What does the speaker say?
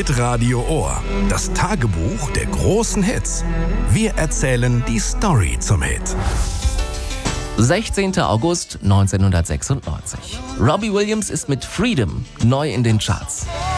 Hitradio Ohr. Das Tagebuch der großen Hits. Wir erzählen die Story zum Hit. 16. August 1996. Robbie Williams ist mit Freedom neu in den Charts.